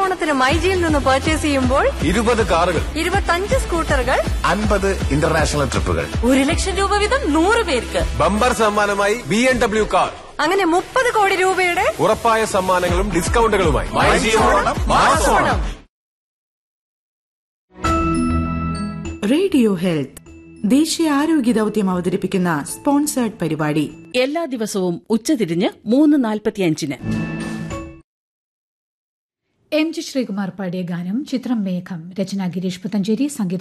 ഓണത്തിന് മൈജിയിൽ നിന്ന് പർച്ചേസ് ചെയ്യുമ്പോൾ 20 കാറുകൾ, 25 സ്കൂട്ടറുകൾ, 50 ഇന്റർനാഷണൽ ട്രിപ്പുകൾ, 1,00,000 രൂപ വീതം 100 പേർക്ക്. ബമ്പർ സമ്മാനമായി BMW കാർ. അങ്ങനെ 30 കോടി രൂപയുടെ ഉറപ്പായ സമ്മാനങ്ങളും ഡിസ്കൗണ്ടുകളുമായി. റേഡിയോ ഹെൽത്ത് ദേശീയ ആരോഗ്യ ദൌത്യം അവതരിപ്പിക്കുന്ന സ്പോൺസേർഡ് പരിപാടി എല്ലാ ദിവസവും ഉച്ചതിരിഞ്ഞ് 3:45. എം ജി ശ്രീകുമാർ പാടിയ ഗാനം ചിത്രം മേഘം, രചന ഗിരീഷ് പുത്തഞ്ചേരി, സംഗീതം